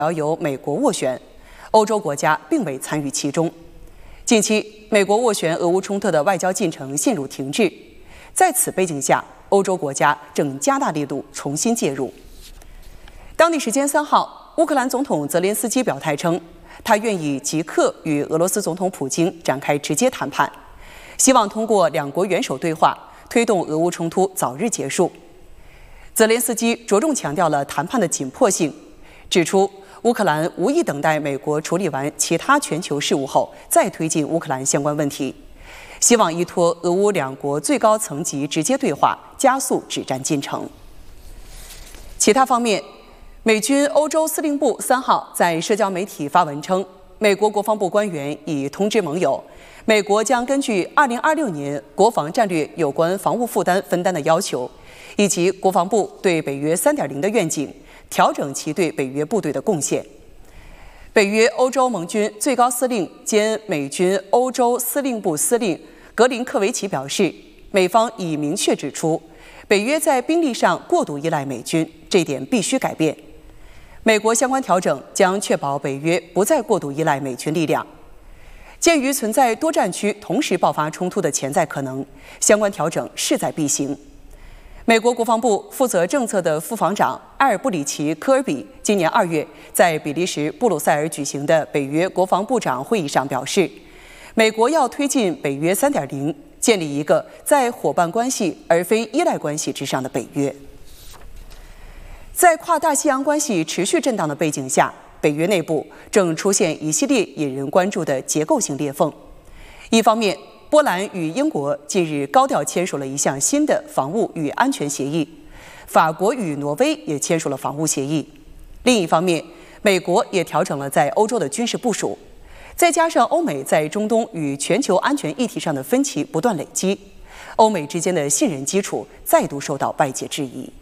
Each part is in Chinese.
要由美国斡旋，欧洲国家并未参与其中。近期，美国斡旋俄乌冲突的外交进程陷入停滞。在此背景下，欧洲国家正加大力度重新介入。当地时间3号，乌克兰总统泽连斯基表态称，他愿意即刻与俄罗斯总统普京展开直接谈判，希望通过两国元首对话，推动俄乌冲突早日结束。泽连斯基着重强调了谈判的紧迫性，指出乌克兰无意等待美国处理完其他全球事务后再推进乌克兰相关问题，希望依托俄乌两国最高层级直接对话，加速止战进程。其他方面，美军欧洲司令部3号在社交媒体发文称，美国国防部官员已通知盟友，美国将根据2026年国防战略有关防务负担分担的要求，以及国防部对北约3.0的愿景，调整其对北约部队的贡献。北约欧洲盟军最高司令兼美军欧洲司令部司令格林克维奇表示，美方已明确指出，北约在兵力上过度依赖美军，这一点必须改变。美国相关调整将确保北约不再过度依赖美军力量。鉴于存在多战区同时爆发冲突的潜在可能，相关调整势在必行。美国国防部负责政策的副防长埃尔布里奇·科尔比今年2月在比利时布鲁塞尔举行的北约国防部长会议上表示，美国要推进北约3.0，建立一个在伙伴关系而非依赖关系之上的北约。在跨大西洋关系持续震荡的背景下，北约内部正出现一系列引人关注的结构性裂缝。一方面，波兰与英国近日高调签署了一项新的防务与安全协议，法国与挪威也签署了防务协议。另一方面，美国也调整了在欧洲的军事部署，再加上欧美在中东与全球安全议题上的分歧不断累积，欧美之间的信任基础再度受到外界质疑。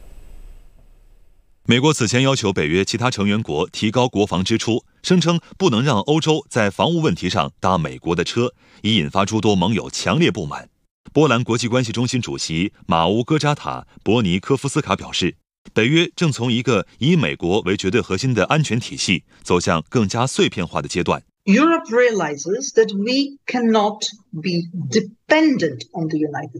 美国此前要求北约其他成员国提高国防支出，声称不能让欧洲在防务问题上搭美国的车，已引发诸多盟友强烈不满。波兰国际关系中心主席马乌戈扎塔·博尼科夫斯卡表示，北约正从一个以美国为绝对核心的安全体系走向更加碎片化的阶段。 Europe realizes that we cannot be dependent on the United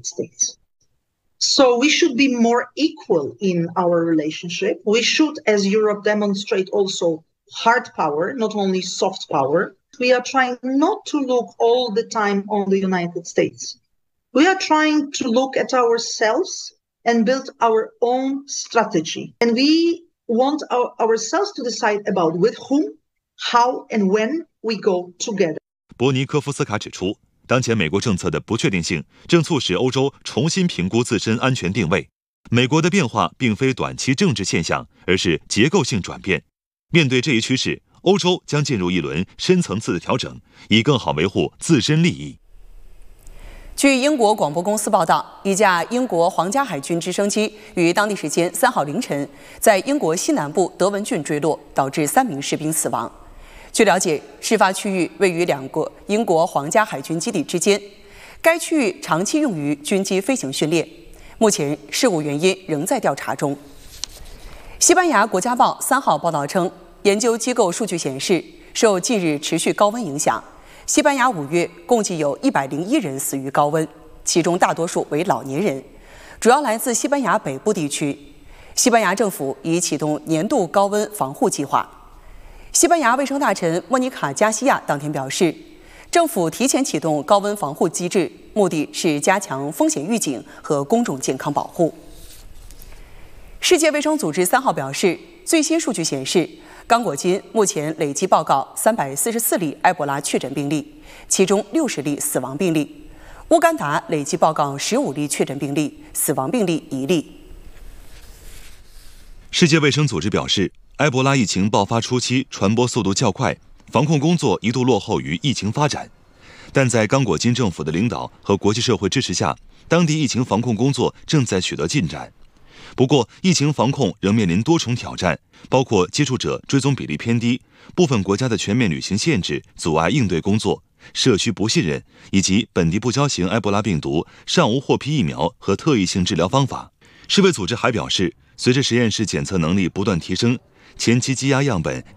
States.So we should be more equal in our relationship. We should, as Europe, demonstrate also hard power, not only soft power. We are trying not to look all the time on the United States. We are trying to look at ourselves and build our own strategy. And we want ourselves to decide about with whom, how, and when we go together. 博尼科夫斯卡指出，当前美国政策的不确定性正促使欧洲重新评估自身安全定位。美国的变化并非短期政治现象，而是结构性转变。面对这一趋势，欧洲将进入一轮深层次的调整，以更好维护自身利益。 据英国广播公司报道，一架英国皇家海军直升机于当地时间3号凌晨在英国西南部德文郡坠落，导致3名士兵死亡。据了解，事发区域位于2个英国皇家海军基地之间，该区域长期用于军机飞行训练。目前事故原因仍在调查中。西班牙国家报3号报道称，研究机构数据显示，受近日持续高温影响，西班牙5月共计有101人死于高温，其中大多数为老年人，主要来自西班牙北部地区。西班牙政府已启动年度高温防护计划。西班牙卫生大臣莫妮卡·加西亚当天表示，政府提前启动高温防护机制，目的是加强风险预警和公众健康保护。世界卫生组织3号表示，最新数据显示，刚果金目前累计报告344例埃博拉确诊病例，其中60例死亡病例。乌干达累计报告15例确诊病例，死亡病例1例。 世界卫生组织表示，埃博拉疫情爆发初期传播速度较快，防控工作一度落后于疫情发展。但在刚果金政府的领导和国际社会支持下，当地疫情防控工作正在取得进展。不过，疫情防控仍面临多重挑战，包括接触者追踪比例偏低、部分国家的全面旅行限制阻碍应对工作、社区不信任，以及本地不交型埃博拉病毒尚无获批疫苗和特异性治疗方法。世卫组织还表示，随着实验室检测能力不断提升， 前期积压样本